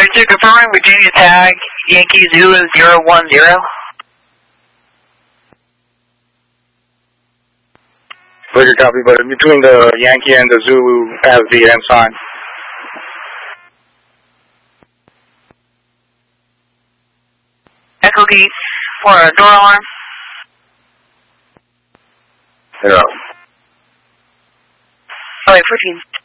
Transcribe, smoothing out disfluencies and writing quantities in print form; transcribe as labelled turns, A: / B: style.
A: 2 confirming Virginia tag, Yankee Zulu 010.
B: Clear copy, but between the Yankee and the Zulu as the end sign.
A: Echo gate for a door alarm.
B: 0.
A: Oh, wait, 14.